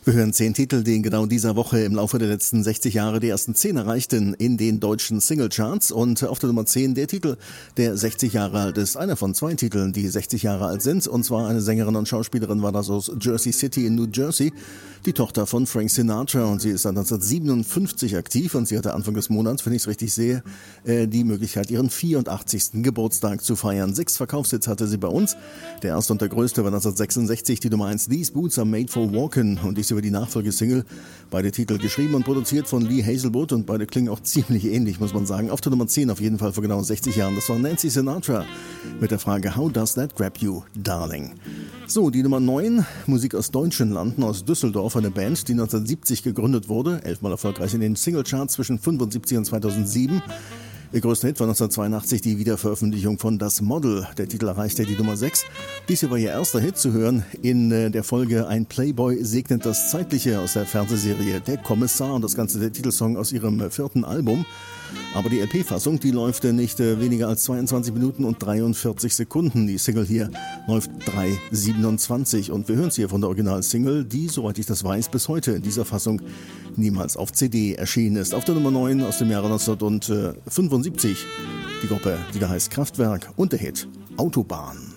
Wir hören 10 Titel, die in genau dieser Woche im Laufe der letzten 60 Jahre die ersten 10 erreichten in den deutschen Singlecharts. Und auf der Nummer 10 der Titel, der 60 Jahre alt ist. Einer von 2 Titeln, die 60 Jahre alt sind. Und zwar eine Sängerin und Schauspielerin war das aus Jersey City in New Jersey. Die Tochter von Frank Sinatra. Und sie ist seit 1957 aktiv. Und sie hatte Anfang des Monats, wenn ich es richtig sehe, die Möglichkeit, ihren 84. Geburtstag zu feiern. 6 Verkaufshits hatte sie bei uns. Der erste und der größte war 1966 die Nummer 1 These Boots Are Made for Walking. Und dies über die Nachfolgesingle. Beide Titel geschrieben und produziert von Lee Hazelwood und beide klingen auch ziemlich ähnlich, muss man sagen. Auf der Nummer 10 auf jeden Fall vor genau 60 Jahren. Das war Nancy Sinatra mit der Frage How does that grab you, darling? So, die Nummer 9, Musik aus deutschen Landen, aus Düsseldorf, eine Band, die 1970 gegründet wurde, 11-mal erfolgreich in den Singlecharts zwischen 1975 und 2007. Ihr größter Hit war 1982 die Wiederveröffentlichung von Das Model. Der Titel erreichte die Nummer 6. Dies hier war ihr erster Hit zu hören in der Folge Ein Playboy segnet das Zeitliche aus der Fernsehserie Der Kommissar und das Ganze der Titelsong aus ihrem 4. Album. Aber die LP-Fassung, die läuft nicht weniger als 22 Minuten und 43 Sekunden. Die Single hier läuft 3,27 und wir hören sie hier von der Original-Single, die, soweit ich das weiß, bis heute in dieser Fassung niemals auf CD erschienen ist. Auf der Nummer 9 aus dem Jahre 1975 die Gruppe, die da heißt Kraftwerk und der Hit Autobahn.